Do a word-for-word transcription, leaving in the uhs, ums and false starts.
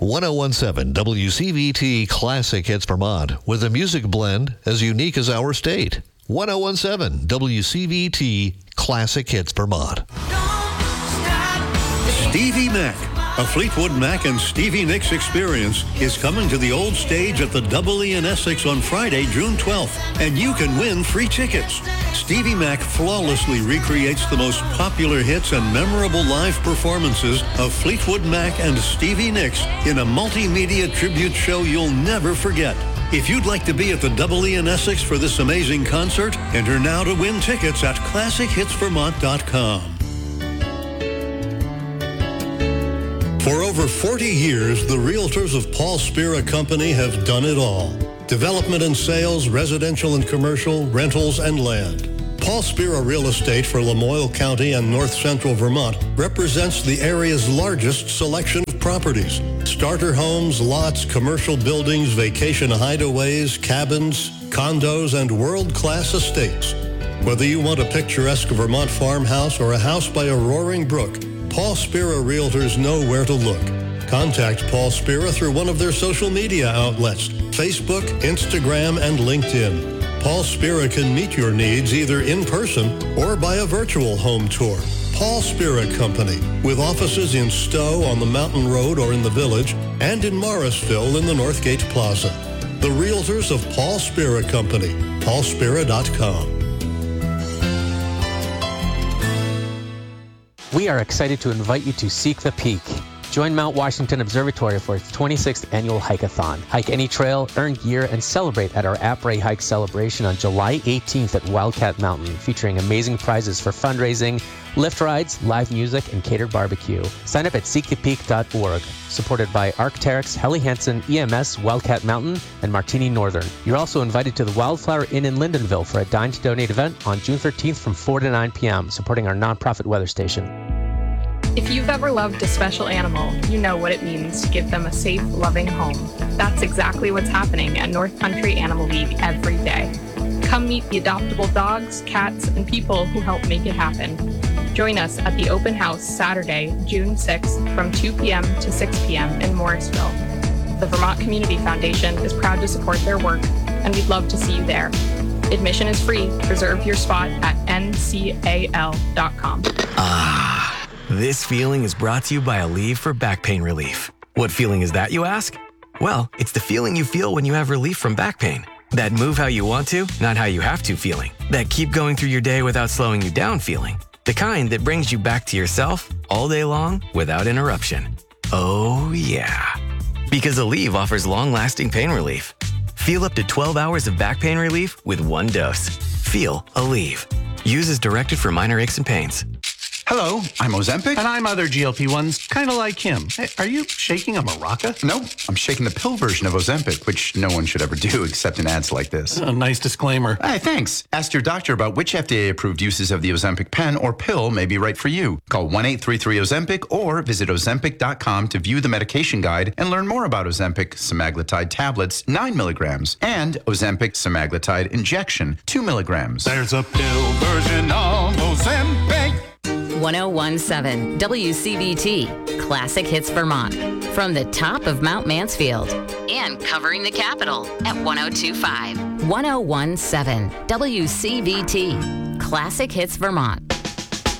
ten seventeen W C V T Classic Hits Vermont, with a music blend as unique as our state. ten seventeen W C V T Classic Hits Vermont. Stevie Mac, a Fleetwood Mac and Stevie Nicks experience, is coming to the old stage at the Double E in Essex on Friday, June twelfth, and you can win free tickets. Stevie Mac flawlessly recreates the most popular hits and memorable live performances of Fleetwood Mac and Stevie Nicks in a multimedia tribute show you'll never forget. If you'd like to be at the Double E in Essex for this amazing concert, enter now to win tickets at classic hits vermont dot com. For over forty years, the Realtors of Paul Spira Company have done it all. Development and sales, residential and commercial, rentals, and land. Paul Spira Real Estate for Lamoille County and North Central Vermont represents the area's largest selection of properties. Starter homes, lots, commercial buildings, vacation hideaways, cabins, condos, and world-class estates. Whether you want a picturesque Vermont farmhouse or a house by a roaring brook, Paul Spira Realtors know where to look. Contact Paul Spira through one of their social media outlets, Facebook, Instagram, and LinkedIn. Paul Spira can meet your needs either in person or by a virtual home tour. Paul Spira Company, with offices in Stowe on the Mountain Road or in the Village, and in Morrisville in the Northgate Plaza. The Realtors of Paul Spira Company, paul spira dot com. We are excited to invite you to Seek the Peak. Join Mount Washington Observatory for its twenty-sixth annual hike-a-thon. Hike any trail, earn gear, and celebrate at our Après Hike celebration on July eighteenth at Wildcat Mountain, featuring amazing prizes for fundraising, lift rides, live music, and catered barbecue. Sign up at seek the peak dot org. Supported by Arc'teryx, Helly Hansen, E M S, Wildcat Mountain, and Martini Northern. You're also invited to the Wildflower Inn in Lindenville for a Dine to Donate event on June thirteenth from four to nine p.m., supporting our nonprofit weather station. If you've ever loved a special animal, you know what it means to give them a safe, loving home. That's exactly what's happening at North Country Animal League every day. Come meet the adoptable dogs, cats, and people who help make it happen. Join us at the open house Saturday, June sixth from two p.m. to six p.m. in Morrisville. The Vermont Community Foundation is proud to support their work, and we'd love to see you there. Admission is free. Reserve your spot at N C A L dot com. Ah. This feeling is brought to you by Aleve for back pain relief. What feeling is that, you ask? Well, it's the feeling you feel when you have relief from back pain. That move how you want to, not how you have to feeling. That keep going through your day without slowing you down feeling. The kind that brings you back to yourself all day long without interruption. Oh yeah. Because Aleve offers long-lasting pain relief. Feel up to twelve hours of back pain relief with one dose. Feel Aleve. Use as directed for minor aches and pains. Hello, I'm Ozempic. And I'm other G L P ones, kind of like him. Hey, are you shaking a maraca? No, I'm shaking the pill version of Ozempic, which no one should ever do except in ads like this. A nice disclaimer. Hey, thanks. Ask your doctor about which F D A-approved uses of the Ozempic pen or pill may be right for you. Call one eight three three Ozempic or visit ozempic dot com to view the medication guide and learn more about Ozempic semaglutide tablets, nine milligrams, and Ozempic semaglutide injection, two milligrams. There's a pill version of Ozempic. ten seventeen W C V T Classic Hits Vermont, from the top of Mount Mansfield and covering the capital at one oh two point five. ten seventeen W C V T Classic Hits Vermont.